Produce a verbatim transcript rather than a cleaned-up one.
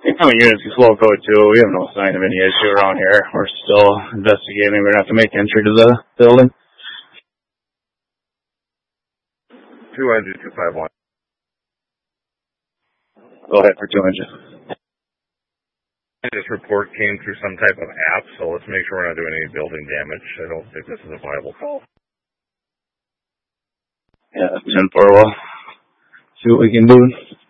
Incoming units is low code too. We have no sign of any issue around here. We're still investigating. We're gonna have to make entry to the building. Two engine two five one. Go ahead for two engine. This report came through some type of app, so let's make sure we're not doing any building damage. I don't think this is a viable call. Yeah, ten four. We'll see what we can do.